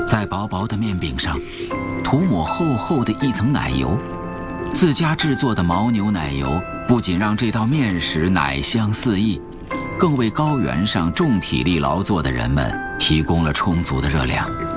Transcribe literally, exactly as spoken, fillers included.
在薄薄的面饼上涂抹厚厚的一层奶油。自家制作的牦牛奶油不仅让这道面食奶香四溢，更为高原上重体力劳作的人们提供了充足的热量。